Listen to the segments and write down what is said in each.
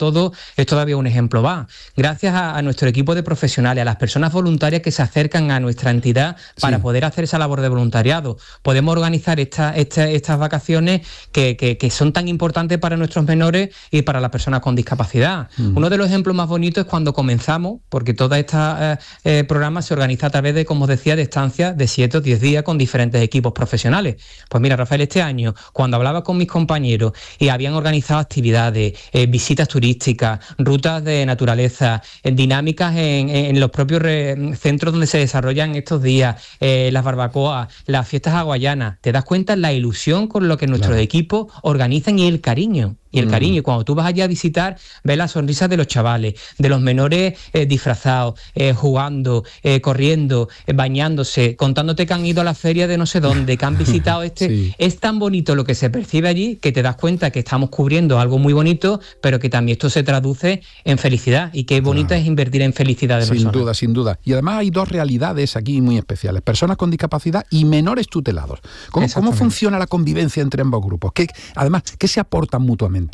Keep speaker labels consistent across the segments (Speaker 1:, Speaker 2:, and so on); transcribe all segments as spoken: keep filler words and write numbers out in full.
Speaker 1: todo es todavía un ejemplo más. Gracias a, a nuestro equipo de profesionales, a las personas voluntarias que se acercan a nuestra entidad para sí. poder hacer esa labor de voluntariado, podemos organizar esta, esta, estas vacaciones que, que, que son tan importantes para nuestros menores y para las personas con discapacidad. Mm. Uno de los ejemplos más bonitos es cuando comenzamos, porque todo este eh, eh, programa se organiza a través de, como os decía, de estancias de siete o diez días con diferentes equipos profesionales. Pues mira, Rafael, este año, cuando hablaba con mis compañeros y habían organizado actividades, eh, visitas turísticas, rutas de naturaleza, eh, dinámicas en, en los propios re, centros donde se desarrollan estos días, eh, las barbacoas, las fiestas hawaianas, te das cuenta la ilusión con lo que nuestros claro. equipos organizan y el cariño. Y el cariño, y cuando tú vas allá a visitar, ves las sonrisas de los chavales, de los menores eh, disfrazados, eh, jugando, eh, corriendo, eh, bañándose, contándote que han ido a la feria de no sé dónde, que han visitado este... sí. Es tan bonito lo que se percibe allí que te das cuenta que estamos cubriendo algo muy bonito, pero que también esto se traduce en felicidad, y qué bonito claro. es invertir en felicidad de
Speaker 2: sin
Speaker 1: personas.
Speaker 2: Sin duda, sin duda. Y además hay dos realidades aquí muy especiales, personas con discapacidad y menores tutelados. ¿Cómo, cómo funciona la convivencia entre ambos grupos? ¿Qué, además, ¿qué se aportan mutuamente?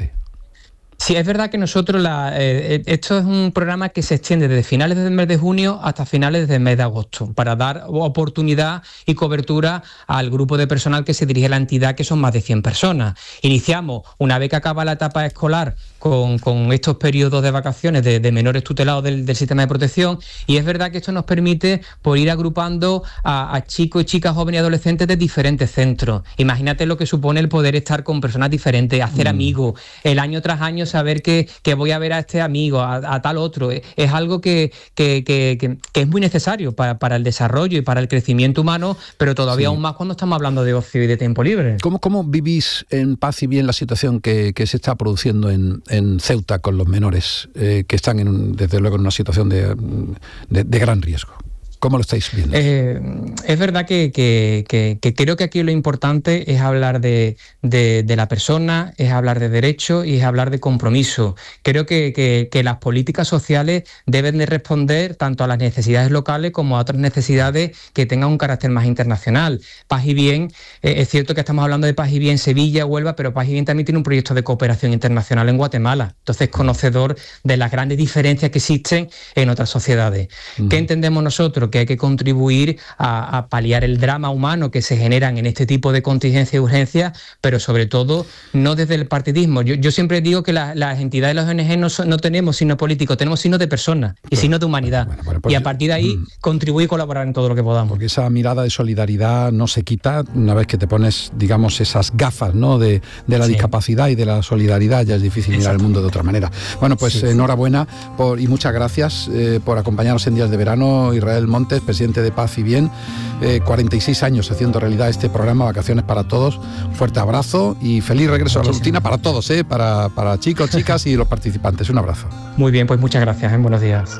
Speaker 1: Sí, es verdad que nosotros, la, eh, esto es un programa que se extiende desde finales del mes de junio hasta finales del mes de agosto, para dar oportunidad y cobertura al grupo de personal que se dirige a la entidad, que son más de cien personas. Iniciamos, una vez que acaba la etapa escolar, con, con estos periodos de vacaciones de, de menores tutelados del, del sistema de protección, y es verdad que esto nos permite por ir agrupando a, a chicos y chicas, jóvenes y adolescentes de diferentes centros. Imagínate lo que supone el poder estar con personas diferentes, hacer mm. amigos, el año tras año saber que, que voy a ver a este amigo, a, a tal otro. Es algo que, que, que, que, que es muy necesario para, para el desarrollo y para el crecimiento humano, pero todavía sí. aún más cuando estamos hablando de ocio y de tiempo libre.
Speaker 2: ¿Cómo, cómo vivís en paz y bien la situación que, que se está produciendo en, en Ceuta con los menores eh, que están, en, desde luego, en una situación de, de, de gran riesgo? ¿Cómo lo estáis viendo?
Speaker 1: Eh, es verdad que, que, que, que creo que aquí lo importante es hablar de, de, de la persona, es hablar de derechos y es hablar de compromiso. Creo que, que, que las políticas sociales deben de responder tanto a las necesidades locales como a otras necesidades que tengan un carácter más internacional. Paz y Bien, eh, es cierto que estamos hablando de Paz y Bien Sevilla, Huelva, pero Paz y Bien también tiene un proyecto de cooperación internacional en Guatemala. Entonces, conocedor de las grandes diferencias que existen en otras sociedades. Uh-huh. ¿Qué entendemos nosotros? Que hay que contribuir a, a paliar el drama humano que se generan en este tipo de contingencias y urgencias, pero sobre todo no desde el partidismo. Yo, yo siempre digo que la, las entidades de las O N G no, son, no tenemos signo político, tenemos signo de personas y bueno, signo de humanidad. Bueno, bueno, pues, y a partir de ahí mmm, contribuir y colaborar en todo lo que podamos.
Speaker 2: Porque esa mirada de solidaridad no se quita una vez que te pones, digamos, esas gafas, ¿no?, de, de la sí. discapacidad y de la solidaridad. Ya es difícil mirar el mundo de otra manera. Bueno, pues sí, enhorabuena por, y muchas gracias eh, por acompañarnos en Días de Verano. Israel Montes, presidente de Paz y Bien, eh, cuarenta y seis años haciendo realidad este programa Vacaciones para Todos. Un fuerte abrazo y feliz regreso a la rutina para todos, eh, para, para chicos, chicas y los participantes. Un abrazo.
Speaker 1: Muy bien, pues muchas gracias, ¿eh? Buenos días.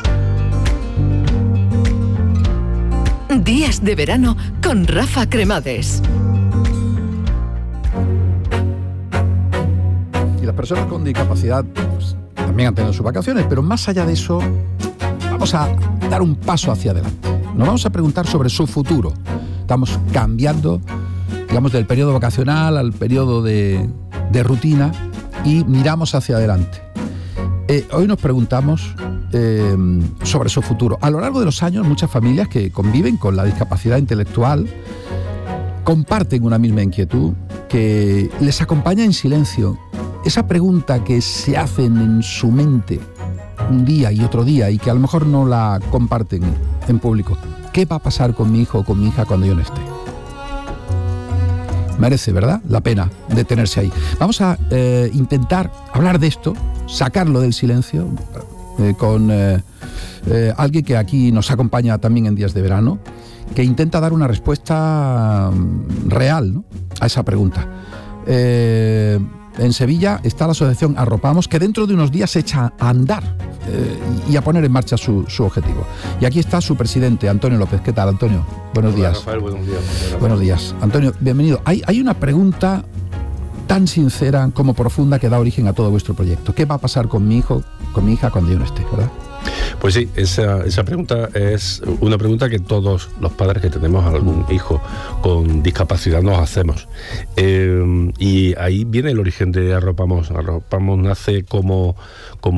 Speaker 3: Días de Verano con Rafa Cremades.
Speaker 2: Y las personas con discapacidad pues, también han tenido sus vacaciones, pero más allá de eso, vamos a dar un paso hacia adelante. Nos vamos a preguntar sobre su futuro. Estamos cambiando, digamos, del periodo vacacional al periodo de, de rutina y miramos hacia adelante. Eh, hoy nos preguntamos eh, sobre su futuro. A lo largo de los años, muchas familias que conviven con la discapacidad intelectual comparten una misma inquietud que les acompaña en silencio. Esa pregunta que se hacen en su mente un día y otro día y que a lo mejor no la comparten en público. ¿Qué va a pasar con mi hijo o con mi hija cuando yo no esté? Merece, ¿verdad?, la pena detenerse ahí. Vamos a eh, intentar hablar de esto, sacarlo del silencio, eh, con eh, eh, alguien que aquí nos acompaña también en Días de Verano, que intenta dar una respuesta real, ¿no?, a esa pregunta. Eh, En Sevilla está la asociación Arropamos, que dentro de unos días se echa a andar eh, y a poner en marcha su, su objetivo. Y aquí está su presidente, Antonio López. ¿Qué tal, Antonio? Buenos
Speaker 4: Hola,
Speaker 2: días.
Speaker 4: Rafael, buenos días. Buenos,
Speaker 2: buenos días. Antonio, bienvenido. Hay, hay una pregunta tan sincera como profunda que da origen a todo vuestro proyecto. ¿Qué va a pasar con mi hijo, con mi hija cuando yo no esté, verdad?
Speaker 4: Pues sí, esa, esa pregunta es una pregunta que todos los padres que tenemos algún hijo con discapacidad nos hacemos. Eh, y ahí viene el origen de Arropamos. Arropamos nace como, como